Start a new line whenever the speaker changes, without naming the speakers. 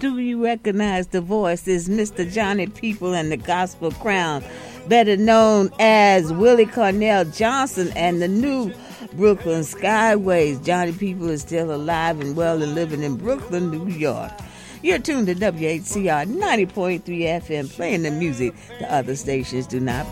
Do you recognize the voice? Is Mr. Johnny People and the Gospel Crown, better known as Willie Cornell Johnson and the new Brooklyn Skyways. Johnny People is still alive and well and living in Brooklyn, New York. You're tuned to WHCR 90.3 FM, playing the music the other stations do not